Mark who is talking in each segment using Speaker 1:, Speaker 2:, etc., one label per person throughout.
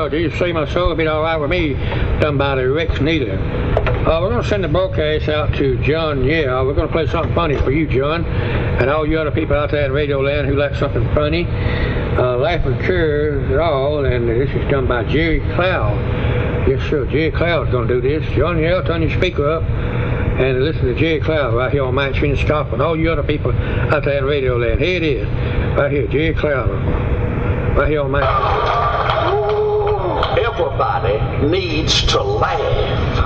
Speaker 1: Lord Jesus, save my soul, be all right with me, done by the Rex Needler. We're going to send the broadcast out to John Yale. We're going to play something funny for you, John, and all you other people out there in Radio Land who like something funny. Laughing cures it all, and this is done by Jerry Cloud. Yes, sir, Jerry Cloud's going to do this. John Yale, turn your speaker up and listen to Jerry Cloud right here on Mount Phoenix Gospel, and all you other people out there in Radio Land. Here it is, right here, Jerry Cloud, right here on Mount.
Speaker 2: Everybody needs to laugh.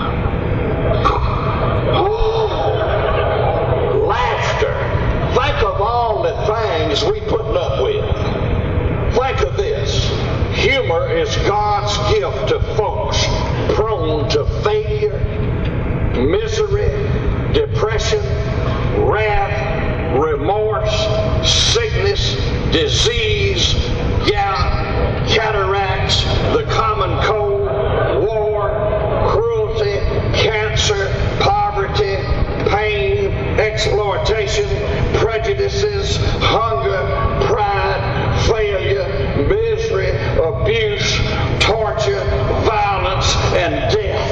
Speaker 2: Laughter. Think of all the things we put up with. Think of this. Humor is God's gift to folks prone to failure, misery, depression, wrath, remorse, sickness, disease, gout, cataracts, the common cold, war, cruelty, cancer, poverty, pain, exploitation, prejudices, hunger, pride, failure, misery, abuse, torture, violence, and death.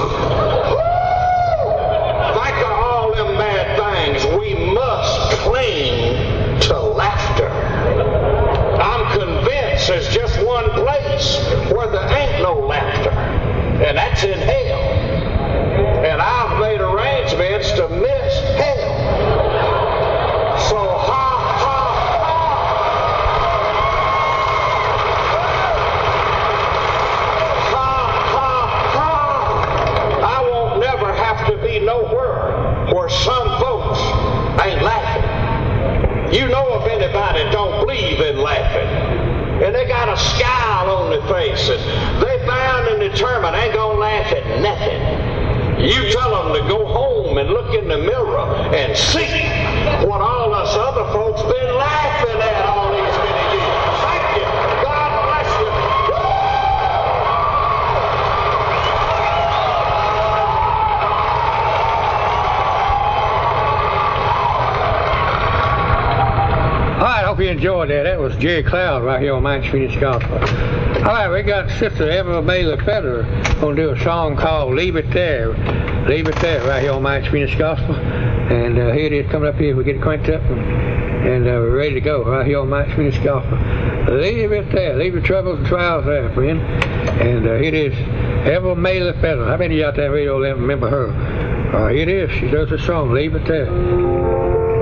Speaker 2: Think of all them bad things. We must cling to laughter. I'm convinced there's just one place where there ain't no laughter, and that's in hell. And I've made arrangements to miss hell. So ha, ha, ha. I won't never have to be nowhere where some folks ain't laughing. You know of anybody that don't believe in laughing, and they got a scowl on their face, and they bound and determined ain't gonna laugh at nothing. You tell them to go home and look in the mirror and see what all us other folks been laughing at all these many years. Thank you. God bless you.
Speaker 1: All right, I hope you enjoyed that. That was Jerry Cloud right here on Mount Phoenix Gospel. All right, we got Sister Eva Bailey Feather going to do a song called Leave It There. Leave It There right here on Mount Phoenix Gospel. And here it is coming up here. We get it cranked up and we're ready to go right here on Mount Phoenix Gospel. Leave it there. Leave your troubles and trials there, friend. And here it is, Eva Bailey Feather. How many of you out there in Radio Land remember her? Here it is. She does the song, Leave It There.